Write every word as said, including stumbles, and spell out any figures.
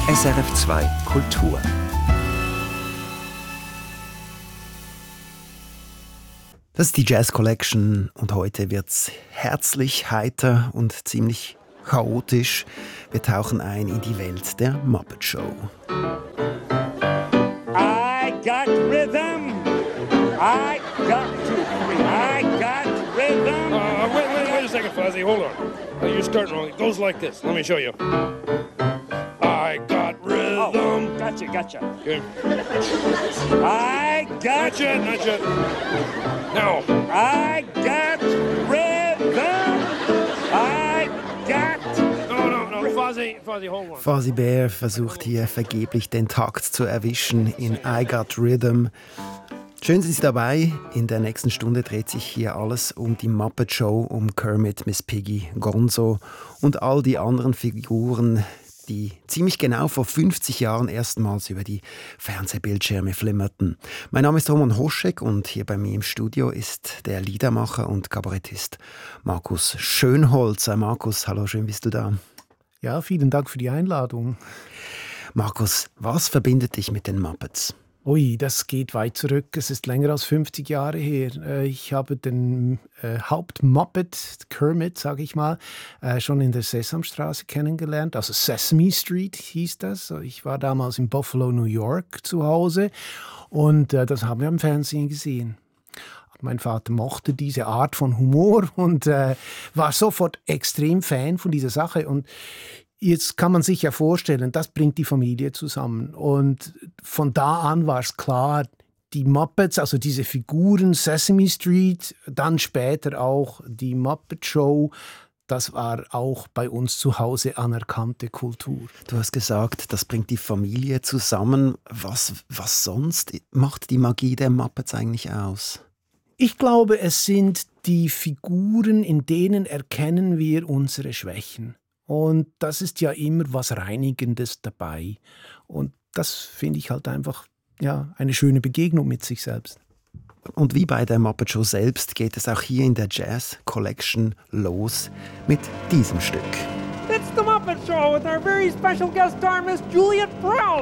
S R F zwei Kultur. Das ist die Jazz Collection und heute wird's herzlich, heiter und ziemlich chaotisch. Wir tauchen ein in die Welt der Muppet Show. I got rhythm. I got two, three. I got rhythm. Uh, wait, wait, wait a second, Fozzie. Hold on. Uh, you're starting wrong. It goes like this. Let me show you. I got rhythm. Oh, gotcha, gotcha. Okay. I got. Not yet, not yet. Now. I got rhythm. I got. No, no, no. Fozzie, Fozzie, hold on. Fozzie Bear versucht hier vergeblich den Takt zu erwischen in I Got Rhythm. Schön sind Sie dabei. In der nächsten Stunde dreht sich hier alles um die Muppet Show, um Kermit, Miss Piggy, Gonzo und all die anderen Figuren, die ziemlich genau vor fünfzig Jahren erstmals über die Fernsehbildschirme flimmerten. Mein Name ist Roman Hoschek und hier bei mir im Studio ist der Liedermacher und Kabarettist Markus Schönholzer. Markus, hallo, schön bist du da. Ja, vielen Dank für die Einladung. Markus, was verbindet dich mit den Muppets? Ui, das geht weit zurück. Es ist länger als fünfzig Jahre her. Ich habe den äh, Hauptmuppet, Kermit, sage ich mal, äh, schon in der Sesamstraße kennengelernt. Also Sesame Street hieß das. Ich war damals in Buffalo, New York zu Hause und äh, das haben wir am Fernsehen gesehen. Mein Vater mochte diese Art von Humor und äh, war sofort extrem Fan von dieser Sache. Und jetzt kann man sich ja vorstellen, das bringt die Familie zusammen. Und von da an war es klar, die Muppets, also diese Figuren, Sesame Street, dann später auch die Muppet Show, das war auch bei uns zu Hause anerkannte Kultur. Du hast gesagt, das bringt die Familie zusammen. Was, was sonst macht die Magie der Muppets eigentlich aus? Ich glaube, es sind die Figuren, in denen erkennen wir unsere Schwächen. Und das ist ja immer was Reinigendes dabei. Und das finde ich halt einfach ja, eine schöne Begegnung mit sich selbst. Und wie bei der Muppet Show selbst geht es auch hier in der Jazz Collection los mit diesem Stück. It's the Muppet Show with our very special guest star, Miss Juliet Prowse.